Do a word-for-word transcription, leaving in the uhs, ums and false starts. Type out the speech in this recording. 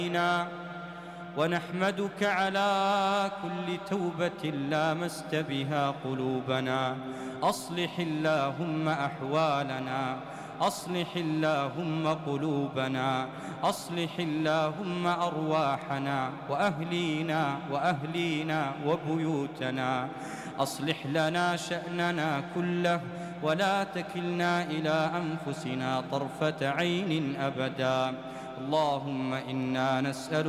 ونحمدك على كل توبة لامست بها قلوبنا. أصلح اللهم أحوالنا، أصلح اللهم قلوبنا، أصلح اللهم أرواحنا وأهلينا وأهلينا وبيوتنا. أصلح لنا شأننا كله ولا تكلنا إلى أنفسنا طرفة عين أبدا. اللهم إنا نسألك